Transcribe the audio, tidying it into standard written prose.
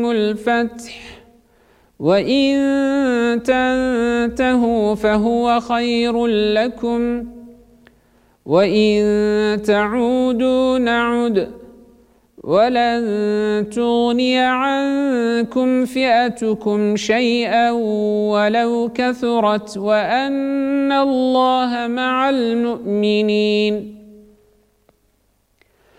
الفتح وإن تنتهوا فهو خير لكم وإن تعودوا نعد ولن تغني عنكم فئتكم شيئا ولو كثرت وأن الله مع المؤمنين